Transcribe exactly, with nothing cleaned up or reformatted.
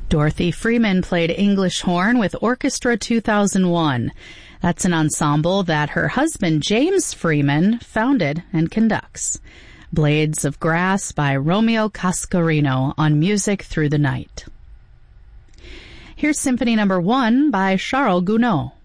Dorothy Freeman played English horn with Orchestra two thousand one. That's an ensemble that her husband James Freeman founded and conducts. Blades of Grass by Romeo Cascarino on Music Through the Night. Here's Symphony Number One by Charles Gounod.